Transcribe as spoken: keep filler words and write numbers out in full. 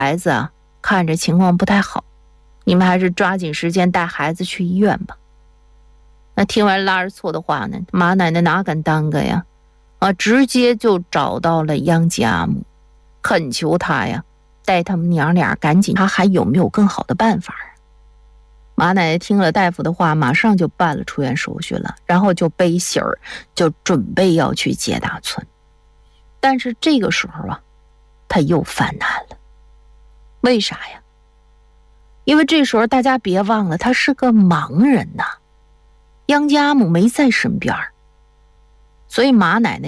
孩子啊，看着情况不太好，你们还是抓紧时间带孩子去医院吧。那听完拉尔措的话呢，马奶奶哪敢耽搁呀？啊，直接就找到了央吉阿姆，恳求他呀，带他们娘俩赶紧，他还有没有更好的办法？马奶奶听了大夫的话，马上就办了出院手续了，然后就背喜儿就准备要去接大村。但是这个时候啊，他又犯难了。为啥呀？因为这时候大家别忘了，他是个盲人呐，央吉阿姆没在身边，所以马奶奶